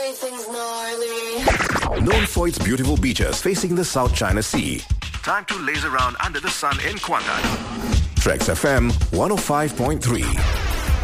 everything's gnarly. Known for its beautiful beaches facing the South China Sea. Time to laze around under the sun in Kuantan. Trax FM 105.3.